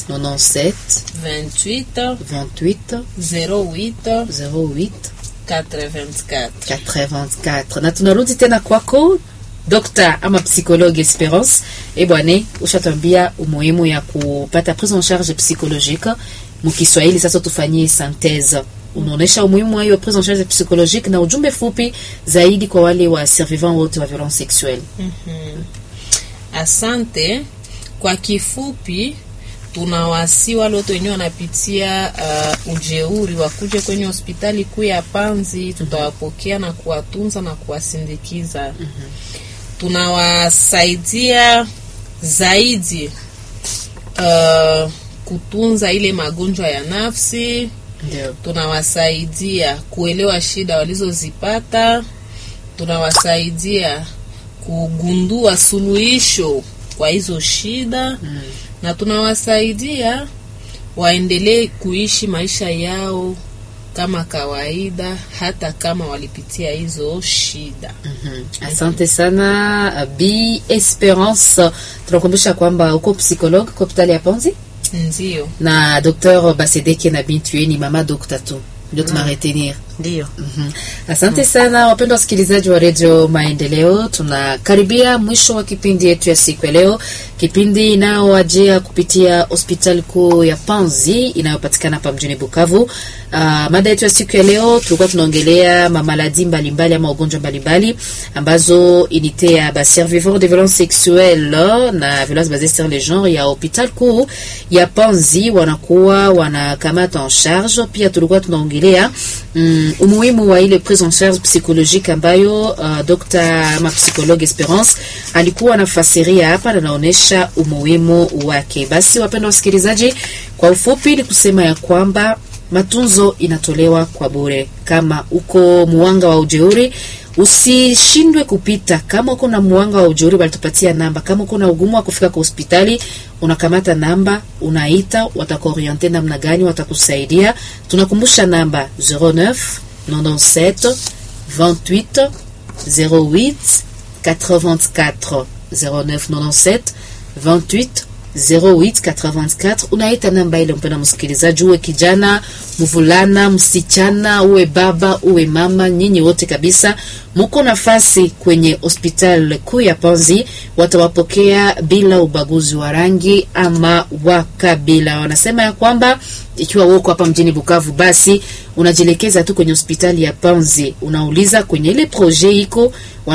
97 28 28 08 08 84. 84. Na tunarudi tena kwako Dr. ama psychologue Esperance. Bwane, ushatambia umuhimu ya kupata prise en charge psychologique. Mkiswahili sasa tufanyie synthèse. Unaonesha umuhimu wa hiyo prise en charge psychologique na ujumbe fupi zaidi kwa wale wa survivants wote wa violence sexuelle. Asante. Kwa kifupi, tunawasi wale wote wenyewe wanapitia ujeuri wakuje kwenye hospitali kuu ya Panzi. Tutawapokea na kuwatunza na kuwasindikiza. Tunawasaidia zaidi kutunza ile magonjwa ya nafsi. Tunawasaidia kuelewa shida walizozipata. Tunawasaidia kugundua suluhisho kwa hizo shida. Na tunawasaidia waendelee kuishi maisha yao kama kawaida hata kama walipitia hizo shida. Asante sana Bi Esperance. Tunakumbusha kwamba uko psychologue kwa hospitali ya Panzi? Ndio. Na Dr. Basedeke na Bintu ni mama Dr. Tu. Ndio tunaretenir. Ndio. Asante sana wapendwa wasikilizaji wa Radio Maendeleo. Tunakaribia mwisho wa kipindi yetu ya siku ya leo. Kipindi inayowajia kupitia hospitali kuu ya Panzi inayopatikana hapa mjini Bukavu. Mada yetu ya siku ya leo tulikuwa tunaongelea mamaladi mbalimbali ama ugonjwa mbalimbali ambazo unité ya survivants de violence sexuelle na violence basée sur le genre ya hospitali kuu ya Panzi wanakuwa wanakamata en charge. Pia tulikuwa tunaongelea umuhimu wa ile prise en charge psychologique ambayo Dr. ma psychologue Esperance alikuwa anafasiria hapa na anaonesha umuhimu wake. Basi wapendwa wasikilizaji, kwa ufupi ni kusema ya kwamba matunzo inatolewa kwa bure. Kama uko muanga wa ujeuri, usishindwe kupita. Kama uko na muanga wa ujeuri, walitupatia namba. Kama uko na ugumu wa kufika kwa hospitali, unakamata namba, unaita, watakuoriente namna gani, watakusaidia. Tunakumbusha namba 09 97 28 08 84 09 97 28 0884. Unaita namba ile mpenda msikilizaji, uwe kijana, mvulana, msichana, uwe baba, uwe mama, nyinyi wote kabisa mko nafasi kwenye hospitali kuu ya Panzi. Watawapokea bila ubaguzi wa rangi ama wa kabila. Wanasema ya kwamba ikiwa wako hapa mjini Bukavu, basi unajielekeza tu kwenye hospitali ya Panzi, unauliza kwenye ile projet iko